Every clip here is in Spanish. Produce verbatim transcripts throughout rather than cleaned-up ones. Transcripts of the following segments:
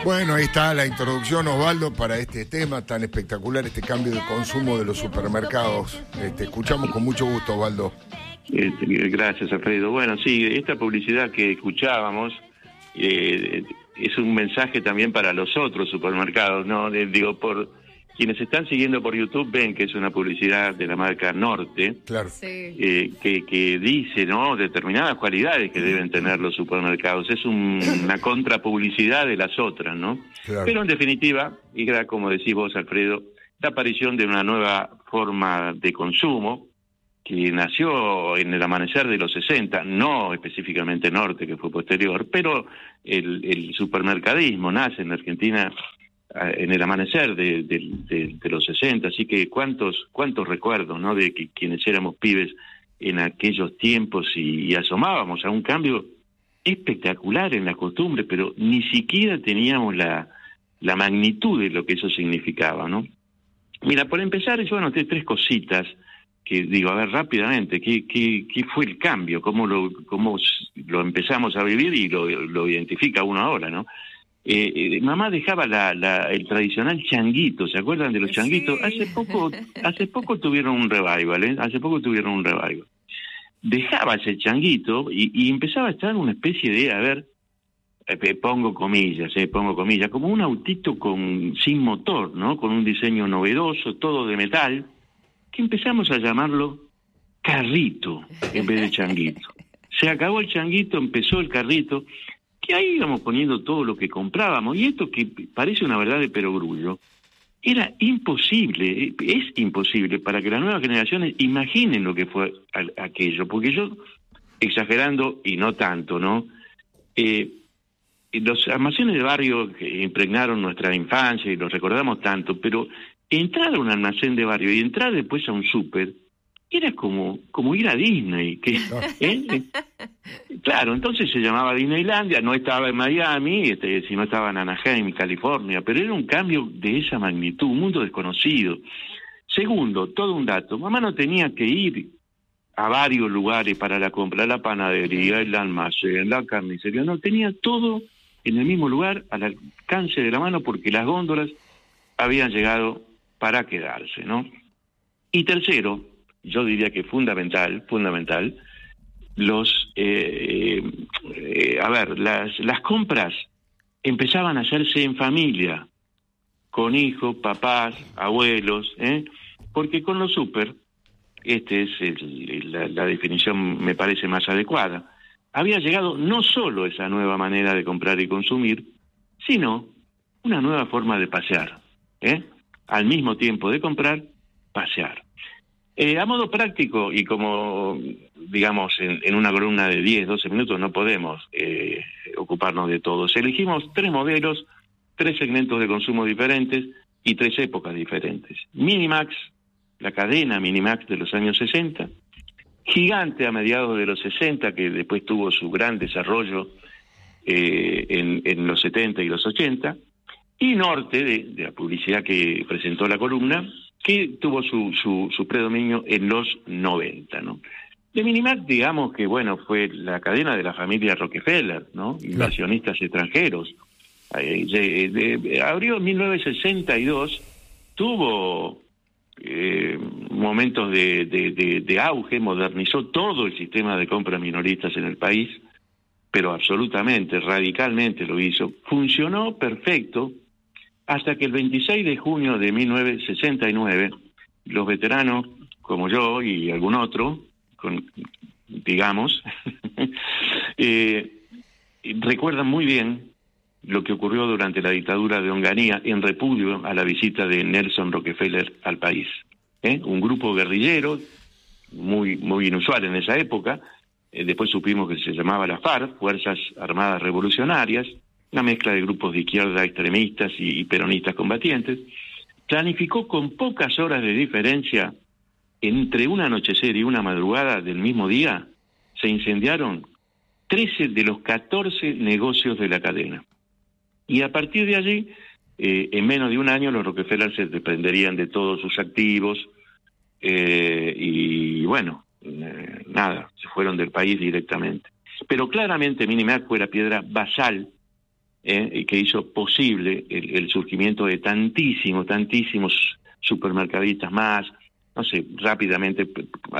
Bueno, ahí está la introducción, Osvaldo, para este tema tan espectacular, este cambio de consumo de los supermercados. Este, escuchamos con mucho gusto, Osvaldo. Este, gracias, Alfredo. Bueno, sí, esta publicidad que escuchábamos eh, es un mensaje también para los otros supermercados, ¿no? De, digo, por quienes están siguiendo por YouTube ven que es una publicidad de la marca Norte, claro, Sí. eh, que, que dice, ¿no?, determinadas cualidades que deben tener los supermercados. Es un, una contrapublicidad de las otras, ¿no? claro. Pero en definitiva, y era como decís vos, Alfredo, la aparición de una nueva forma de consumo que nació en el amanecer de los sesenta, no específicamente Norte, que fue posterior, pero el, el supermercadismo nace en Argentina en el amanecer de, de, de, de los sesenta, así que cuántos cuántos recuerdos, ¿no?, de que quienes éramos pibes en aquellos tiempos y, y asomábamos a un cambio espectacular en la costumbre, pero ni siquiera teníamos la, la magnitud de lo que eso significaba, ¿no? Mira, por empezar, yo anoté tres cositas que digo, a ver, rápidamente, ¿qué, qué, qué fue el cambio? ¿Cómo lo, cómo lo empezamos a vivir y lo, lo identifica uno ahora, ¿no? Eh, eh, mamá dejaba la, la, el tradicional changuito, ¿se acuerdan de los changuitos? Sí. Hace poco hace poco tuvieron un revival, ¿eh? Hace poco tuvieron un revival. Dejaba ese changuito y, y empezaba a estar una especie de, a ver, eh, pongo comillas, eh, pongo comillas, como un autito con sin motor, ¿no? Con un diseño novedoso, todo de metal, que empezamos a llamarlo carrito en vez de changuito. Se acabó el changuito, empezó el carrito, que ahí íbamos poniendo todo lo que comprábamos, y esto que parece una verdad de perogrullo, era imposible, es imposible para que las nuevas generaciones imaginen lo que fue aquello, porque yo, exagerando y no tanto, ¿no? Eh, los almacenes de barrio que impregnaron nuestra infancia y los recordamos tanto, pero entrar a un almacén de barrio y entrar después a un súper era como como ir a Disney, que ¿eh? Claro, entonces se llamaba Disneylandia, no estaba en Miami, este, sino estaba en Anaheim, California, pero era un cambio de esa magnitud, un mundo desconocido. Segundo, todo un dato, mamá no tenía que ir a varios lugares para la compra, la panadería, el almacén, la carnicería, no, tenía todo en el mismo lugar, al alcance de la mano, porque las góndolas habían llegado para quedarse, ¿no? Y tercero, yo diría que fundamental, fundamental, los, eh, eh, a ver, las, las compras empezaban a hacerse en familia, con hijos, papás, abuelos, ¿eh? Porque con los súper, este es el, la, la definición me parece más adecuada, había llegado no solo esa nueva manera de comprar y consumir, sino una nueva forma de pasear, ¿eh? Al mismo tiempo de comprar, pasear. Eh, a modo práctico, y como, digamos, en, en una columna de diez, doce minutos no podemos eh, ocuparnos de todos, elegimos tres modelos, tres segmentos de consumo diferentes y tres épocas diferentes. Minimax, la cadena Minimax de los años sesenta, Gigante a mediados de los sesenta, que después tuvo su gran desarrollo eh, en, en los setenta y los ochenta, y Norte, de, de la publicidad que presentó la columna, que tuvo su, su, su predominio en los noventa, ¿no? De Minimax, digamos que, bueno, fue la cadena de la familia Rockefeller, ¿no? Inversionistas extranjeros. Eh, de, de, de, abrió en mil novecientos sesenta y dos, tuvo eh, momentos de, de, de, de auge, modernizó todo el sistema de compras minoristas en el país, pero absolutamente, radicalmente lo hizo. Funcionó perfecto, hasta que el veintiséis de junio de mil novecientos sesenta y nueve, los veteranos, como yo y algún otro, con, digamos, eh, recuerdan muy bien lo que ocurrió durante la dictadura de Onganía en repudio a la visita de Nelson Rockefeller al país. ¿Eh? Un grupo guerrillero, muy, muy inusual en esa época, eh, después supimos que se llamaba la FARC, Fuerzas Armadas Revolucionarias, una mezcla de grupos de izquierda extremistas y, y peronistas combatientes, planificó con pocas horas de diferencia, entre un anochecer y una madrugada del mismo día, se incendiaron trece de los catorce negocios de la cadena. Y a partir de allí, eh, en menos de un año, los Rockefeller se desprenderían de todos sus activos, eh, y bueno, eh, nada, se fueron del país directamente. Pero claramente Minimax fue la piedra basal eh, que hizo posible el, el surgimiento de tantísimos, tantísimos supermercadistas más. No sé, rápidamente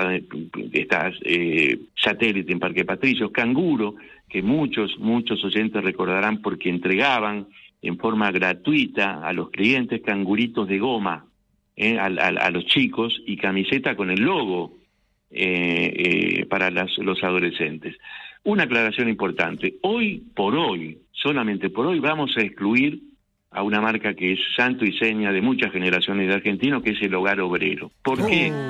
está eh, Satélite en Parque Patricios, Canguro, que muchos, muchos oyentes recordarán porque entregaban en forma gratuita a los clientes canguritos de goma eh, a, a, a los chicos y camiseta con el logo eh, eh, para las, los adolescentes. Una aclaración importante, hoy por hoy, solamente por hoy, vamos a excluir a una marca que es santo y seña de muchas generaciones de argentinos, que es el Hogar Obrero. ¿Por oh. qué?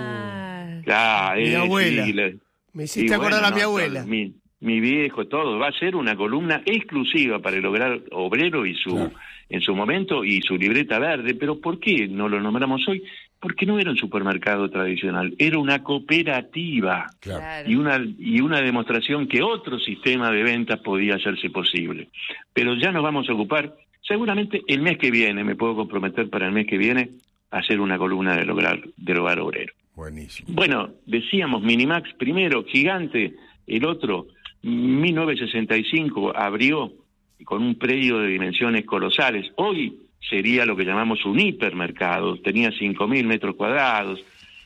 Ah, mi eh, abuela. Sí, la, Me hiciste acordar bueno, a mi no, abuela. Todo, mi, mi viejo, todo. Va a ser una columna exclusiva para el Hogar Obrero y su, claro. en su momento, y su libreta verde. Pero ¿por qué no lo nombramos hoy? Porque no era un supermercado tradicional, era una cooperativa. Claro. y una y una demostración que otro sistema de ventas podía hacerse posible. Pero ya nos vamos a ocupar, seguramente el mes que viene, me puedo comprometer para el mes que viene, a hacer una columna del Hogar, del Hogar Obrero. Buenísimo. Bueno, decíamos Minimax primero, gigante, el otro, mil novecientos sesenta y cinco, abrió con un predio de dimensiones colosales. Hoy sería lo que llamamos un hipermercado, tenía cinco mil metros cuadrados,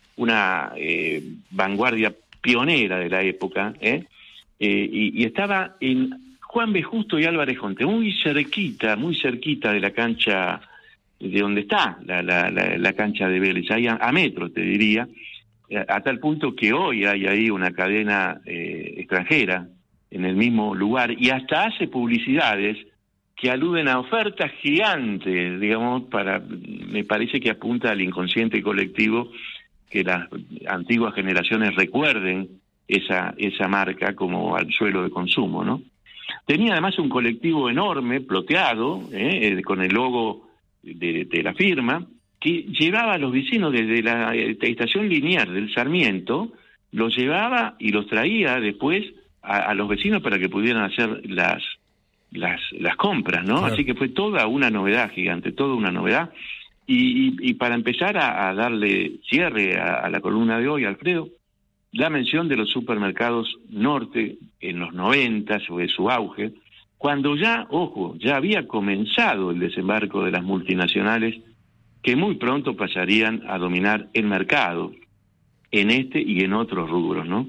una eh, vanguardia pionera de la época, ¿eh? Eh, y, y estaba en Juan B. Justo y Álvarez Jonte, muy cerquita, muy cerquita de la cancha de donde está la, la, la, la cancha de Vélez, ahí a, a metro te diría, a, a tal punto que hoy hay ahí una cadena eh, extranjera en el mismo lugar y hasta hace publicidades que aluden a ofertas gigantes, digamos, para, me parece que apunta al inconsciente colectivo, que las antiguas generaciones recuerden esa, esa marca como al suelo de consumo, ¿no? Tenía además un colectivo enorme, ploteado, eh, con el logo de, de la firma, que llevaba a los vecinos desde la estación lineal del Sarmiento, los llevaba y los traía después a, a los vecinos para que pudieran hacer las las las compras, ¿no? Claro. Así que fue toda una novedad gigante, toda una novedad. Y, y, y para empezar a, a darle cierre a, a la columna de hoy, Alfredo, la mención de los supermercados Norte en los noventas, o de su auge, cuando ya, ojo, ya había comenzado el desembarco de las multinacionales que muy pronto pasarían a dominar el mercado en este y en otros rubros, ¿no?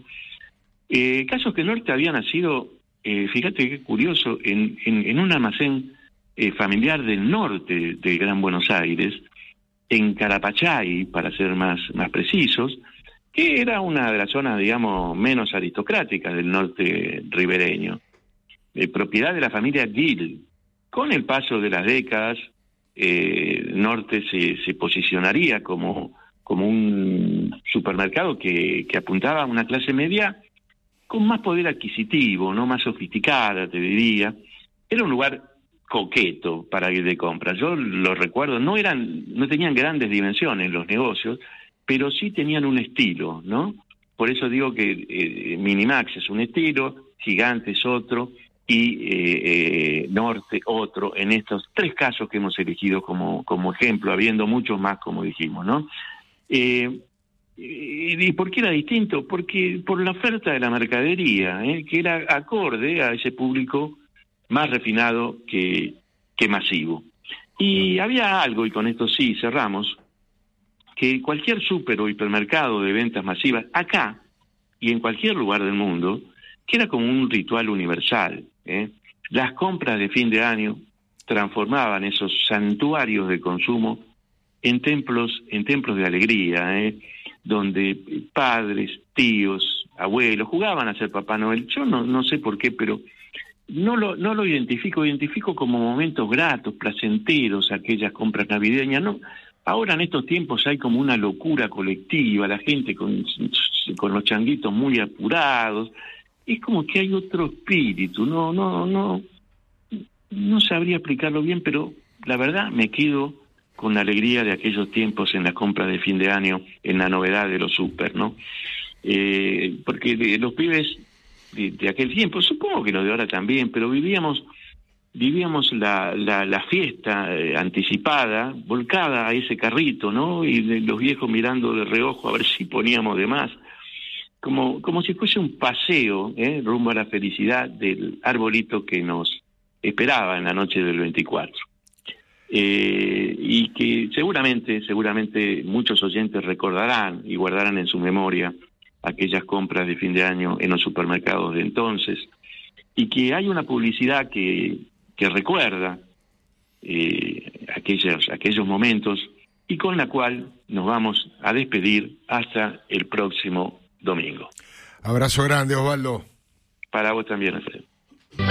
Eh, casos que Norte había nacido, eh, fíjate qué curioso, en, en, en un almacén eh, familiar del norte de Gran Buenos Aires, en Carapachay, para ser más, más precisos, que era una de las zonas, digamos, menos aristocráticas del norte ribereño, eh, propiedad de la familia Gil. Con el paso de las décadas, eh, Norte se, se posicionaría como, como un supermercado que, que apuntaba a una clase media con más poder adquisitivo, no más sofisticada, te diría. Era un lugar coqueto para ir de compras. Yo lo recuerdo, no eran, no tenían grandes dimensiones los negocios, pero sí tenían un estilo, ¿no? Por eso digo que eh, Minimax es un estilo, Gigante es otro, y eh, eh, Norte otro, en estos tres casos que hemos elegido como, como ejemplo, habiendo muchos más, como dijimos, ¿no? Eh, ¿Y por qué era distinto? Porque por la oferta de la mercadería, ¿eh? que era acorde a ese público más refinado que, que masivo. Y había algo, y con esto sí cerramos, que cualquier súper o hipermercado de ventas masivas, acá y en cualquier lugar del mundo, que era como un ritual universal, ¿eh? Las compras de fin de año transformaban esos santuarios de consumo en templos, en templos de alegría, ¿eh? donde padres, tíos, abuelos jugaban a ser Papá Noel. Yo no, no sé por qué, pero no lo, no lo identifico, identifico como momentos gratos, placenteros, aquellas compras navideñas, ¿no? Ahora en estos tiempos hay como una locura colectiva, la gente con, con los changuitos muy apurados, es como que hay otro espíritu, no, no, no, no sabría explicarlo bien, pero la verdad me quedo con la alegría de aquellos tiempos en las compras de fin de año, en la novedad de los súper, ¿no? Eh, porque de, los pibes de, de aquel tiempo, supongo que los de ahora también, pero vivíamos vivíamos la, la, la fiesta eh, anticipada, volcada a ese carrito, ¿no? Y de, los viejos mirando de reojo a ver si poníamos de más, como, como si fuese un paseo, ¿eh? rumbo a la felicidad del arbolito que nos esperaba en la noche del veinticuatro. Eh, y que seguramente, seguramente muchos oyentes recordarán y guardarán en su memoria aquellas compras de fin de año en los supermercados de entonces, y que hay una publicidad que, que recuerda eh, aquellos, aquellos momentos, y con la cual nos vamos a despedir hasta el próximo domingo. Abrazo grande, Osvaldo. Para vos también, Alfredo.